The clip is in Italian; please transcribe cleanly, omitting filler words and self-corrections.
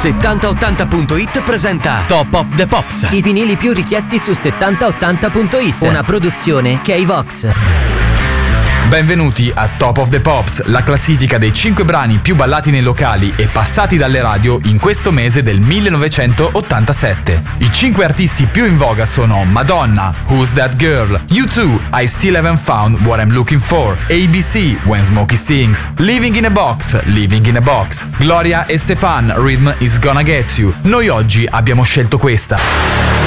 7080.it presenta Top of the Pops, i vinili più richiesti su 7080.it, una produzione K-Vox. Benvenuti a Top of the Pops, la classifica dei 5 brani più ballati nei locali e passati dalle radio in questo mese del 1987. I 5 artisti più in voga sono Madonna, Who's That Girl, U2, I Still Haven't Found What I'm Looking For, ABC, When Smokey Sings, Living in a Box, Gloria Estefan, Rhythm Is Gonna Get You. Noi oggi abbiamo scelto questa.